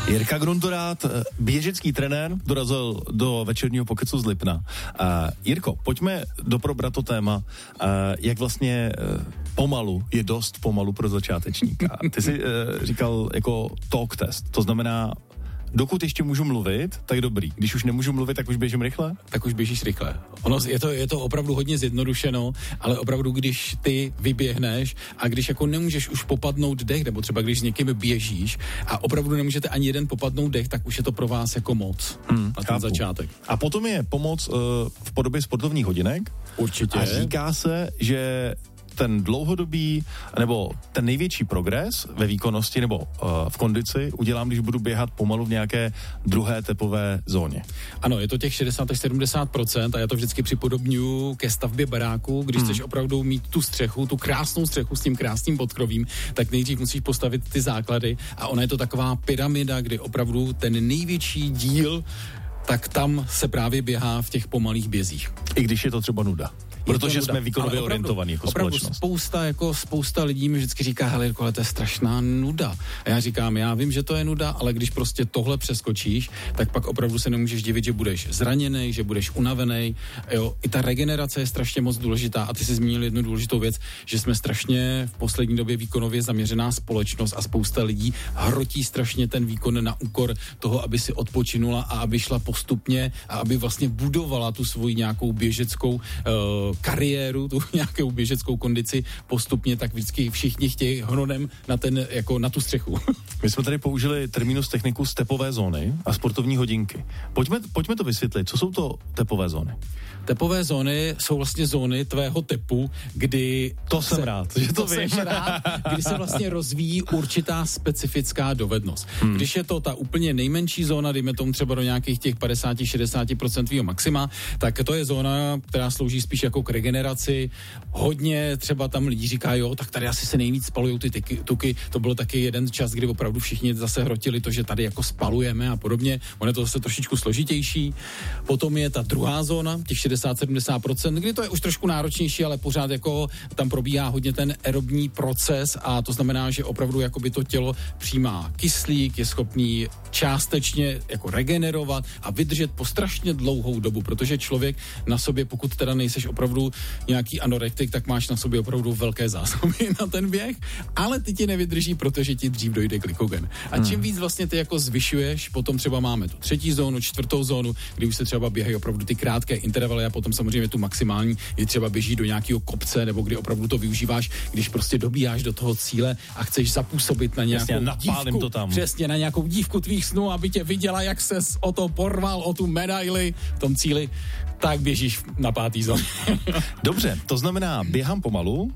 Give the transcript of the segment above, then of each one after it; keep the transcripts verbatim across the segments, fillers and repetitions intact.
Jirka Gruntorát, běžecký trenér, dorazil do večerního pokecu z Lipna. Uh, Jirko, pojďme doprobrat to téma, uh, jak vlastně uh, pomalu je dost pomalu pro začátečníka. Ty jsi uh, říkal jako talk test, to znamená, dokud ještě můžu mluvit, tak dobrý. Když už nemůžu mluvit, tak už běžím rychle? Tak už běžíš rychle. Ono, je to, je to opravdu hodně zjednodušeno, ale opravdu, když ty vyběhneš a když jako nemůžeš už popadnout dech, nebo třeba když s někým běžíš a opravdu nemůžete ani jeden popadnout dech, tak už je to pro vás jako moc hmm, na ten začátek. A potom je pomoc uh, v podobě sportovních hodinek. Určitě. A říká se, že ten dlouhodobý, nebo ten největší progres ve výkonnosti nebo uh, v kondici udělám, když budu běhat pomalu v nějaké druhé tepové zóně. Ano, je to těch šedesát až sedmdesát procent a já to vždycky připodobňuji ke stavbě baráku, když hmm. chceš opravdu mít tu střechu, tu krásnou střechu s tím krásným podkrovím, tak nejdřív musíš postavit ty základy a ona je to taková pyramida, kdy opravdu ten největší díl, tak tam se právě běhá v těch pomalých bězích. I když je to třeba nuda. Protože jsme výkonově orientovaní jako opravdu společnost. Spousta, jako spousta lidí mi vždycky říká, hele, ale to je strašná nuda. A já říkám, já vím, že to je nuda, ale když prostě tohle přeskočíš, tak pak opravdu se nemůžeš divit, že budeš zraněný, že budeš unavený. Jo, i ta regenerace je strašně moc důležitá. A ty jsi zmínil jednu důležitou věc, že jsme strašně v poslední době výkonově zaměřená společnost a spousta lidí hrotí strašně ten výkon na úkor toho, aby si odpočinula a aby šla postupně a aby vlastně budovala tu svoji nějakou běžeckou uh, kariéru, tu nějakou běžeckou kondici postupně, tak vždycky všichni chtějí hronem na, ten, jako na tu střechu. My jsme tady použili terminus techniku stepové zóny a sportovní hodinky. Pojďme, pojďme to vysvětlit. Co jsou to tepové zóny? Tepové zóny jsou vlastně zóny tvého tepu, kdy... To jsem se, rád, že to, to jsem rád, kdy se vlastně rozvíjí určitá specifická dovednost. Hmm. Když je to ta úplně nejmenší zóna, dejme tomu třeba do nějakých těch padesát až šedesát procent tvýho maxima, tak to je zóna, která slouží spíš jako k regeneraci. Hodně třeba tam lidi říká, jo, tak tady asi se nejvíc spalujou ty tyky, tuky. To byl taky jeden čas, kdy opravdu všichni zase hrotili to, že tady jako spalujeme a podobně. Ono je to zase trošičku složitější. Potom je ta druhá zóna, těch šedesát až sedmdesát procent, kdy to je už trošku náročnější, ale pořád jako tam probíhá hodně ten aerobní proces a to znamená, že opravdu jako by to tělo přijímá kyslík, je schopný částečně jako regenerovat a vydržet po strašně dlouhou dobu, protože člověk na sobě, pokud teda nejseš opravdu nějaký anorektik, tak máš na sobě opravdu velké zásoby na ten běh, ale ty ti nevydrží, protože ti dřív dojde glykogen. A čím víc vlastně ty jako zvyšuješ, potom třeba máme tu třetí zónu, čtvrtou zónu, kdy už se třeba běhají opravdu ty krátké intervaly a potom samozřejmě tu maximální, kdy třeba běží do nějakého kopce, nebo kdy opravdu to využíváš, když prostě dobíháš do toho cíle a chceš zapůsobit na nějakou Jasně, dívku, to tam. přesně na nějakou dívku tvých snů, aby tě viděla, jak ses o to porval, o tu medaili v tom cíli, tak běžíš na pátý zóně. Dobře, to znamená, běhám pomalu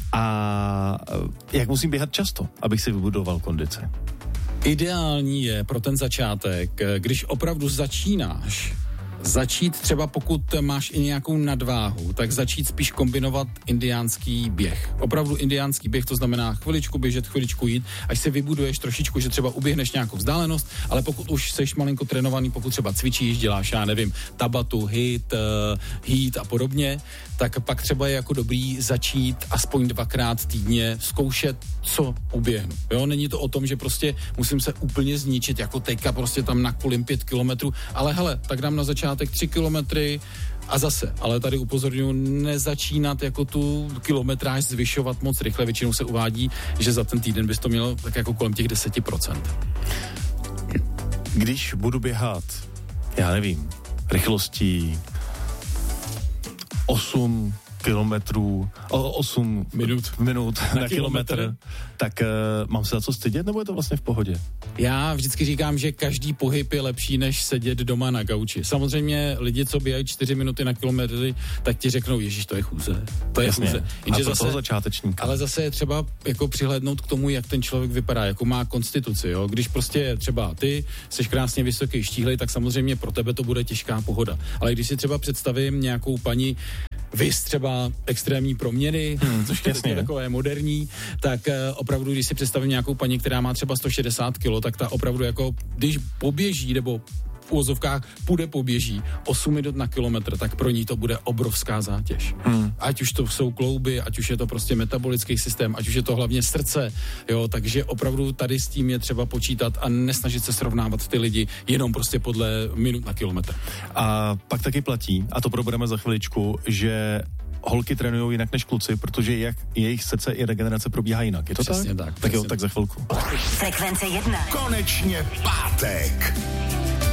a jak musím běhat často, abych si vybudoval kondici? Ideální je pro ten začátek, když opravdu začínáš, začít třeba pokud máš i nějakou nadváhu, tak začít spíš kombinovat indiánský běh. Opravdu indiánský běh, to znamená chviličku běžet, chviličku jít, až se vybuduješ trošičku, že třeba uběhneš nějakou vzdálenost, ale pokud už seš malinko trénovaný, pokud třeba cvičíš, děláš, já nevím, tabatu, hit, uh, heat a podobně, tak pak třeba je jako dobrý začít aspoň dvakrát týdně zkoušet, co uběhnu. Jo, není to o tom, že prostě musím se úplně zničit, jako teďka prostě tam nakulím pět kilometrů, ale hele, tak dám na začátek tři kilometry a zase, ale tady upozorňuji, nezačínat jako tu kilometráž zvyšovat moc rychle, většinou se uvádí, že za ten týden bys to měl tak jako kolem těch deset procent. Když budu běhat, já nevím, rychlostí osm kilometrů, osm minut, minut na, na kilometr, kilometr, tak uh, mám se za co stydět, nebo je to vlastně v pohodě? Já vždycky říkám, že každý pohyb je lepší, než sedět doma na gauči. Samozřejmě lidi, co běhají čtyři minuty na kilometry, tak ti řeknou, ježiš, to je chůze. To je Jasně. chůze. Jenže a to zase, toho začátečníka. Ale zase je třeba jako přihlédnout k tomu, jak ten člověk vypadá, jakou má konstituci. Jo? Když prostě třeba ty jsi krásně vysoký, štíhlej, tak samozřejmě pro tebe to bude těžká pohoda. Ale když si třeba představím nějakou paní, vys třeba extrémní proměny, hmm, což je taky takové moderní, tak uh, opravdu, když si představím nějakou paní, která má třeba sto šedesát kilo, tak ta opravdu jako, když poběží nebo v úvozovkách půjde, poběží osm minut na kilometr, tak pro ní to bude obrovská zátěž. Hmm. Ať už to jsou klouby, ať už je to prostě metabolický systém, ať už je to hlavně srdce, jo, takže opravdu tady s tím je třeba počítat a nesnažit se srovnávat ty lidi jenom prostě podle minut na kilometr. A pak taky platí, a to probereme za chviličku, že holky trénují jinak než kluci, protože jak jejich srdce i regenerace probíhá jinak. Je to přesně tak? Tak, tak jo, tak tak za chvilku. Frekvence jedna. Konečně pátek.